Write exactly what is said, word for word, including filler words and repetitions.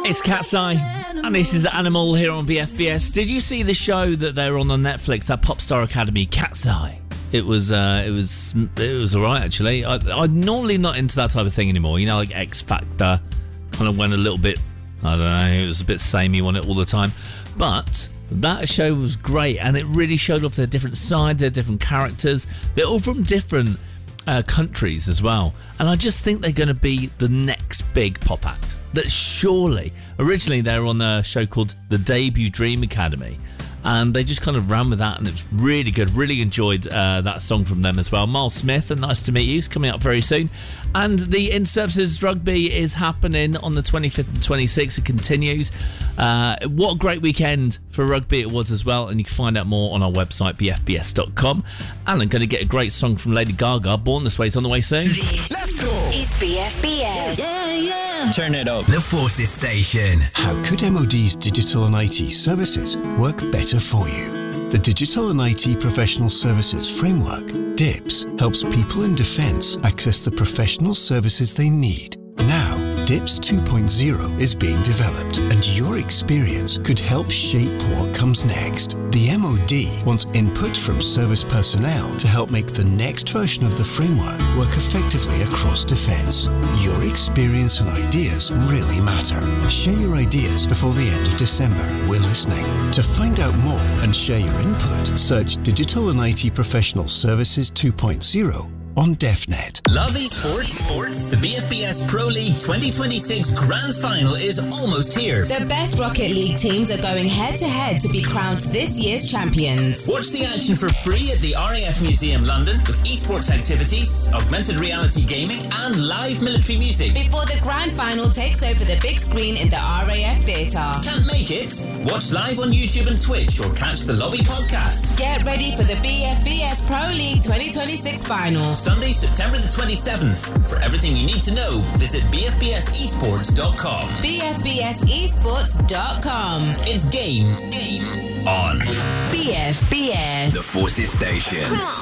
It's Cat's Eye, and this is Animal here on B F B S. Did you see the show that they're on on Netflix, that Pop Star Academy, Cat's Eye? It was, uh, it was, it was alright actually. I, I'm normally not into that type of thing anymore. You know, like X Factor, kind of went a little bit, I don't know, it was a bit samey on it all the time. But that show was great, and it really showed off their different sides, their different characters. They're all from different uh, countries as well, and I just think they're going to be the next big pop act. That surely, originally they were on a show called The Debut Dream Academy, and they just kind of ran with that, and it was really good. Really enjoyed uh, that song from them as well. Miles Smith, and Nice to Meet You, is coming up very soon. And the In-Services Rugby is happening on the twenty-fifth and twenty-sixth. It continues. Uh, what a great weekend for rugby it was as well, and you can find out more on our website, b f b s dot com. And I'm going to get a great song from Lady Gaga. Born This Way is on the way soon. This Let's go. is B F B S. Yeah, yeah. Turn it up. The Forces Station. How could M O D's digital and I T services work better for you? The Digital and I T Professional Services Framework, D I P S, helps people in defence access the professional services they need. Now, D I P S two point oh is being developed, and your experience could help shape what comes next. The M O D wants input from service personnel to help make the next version of the framework work effectively across defence. Your experience and ideas really matter. Share your ideas before the end of December. We're listening. To find out more and share your input, search Digital and I T Professional Services two point oh on DefNet. Love esports? Sports? The B F B S Pro League twenty twenty-six Grand Final is almost here. The best Rocket League teams are going head-to-head to be crowned this year's champions. Watch the action for free at the R A F Museum London with esports activities, augmented reality gaming and live military music. Before the Grand Final takes over the big screen in the R A F Theatre. Can't make it? Watch live on YouTube and Twitch or catch the Lobby podcast. Get ready for the B F B S Pro League twenty twenty-six final. Sunday, September the twenty-seventh. For everything you need to know, visit b f b s esports dot com. b f b s esports dot com. It's game, game on. B F B S. The Forces Station. Come on.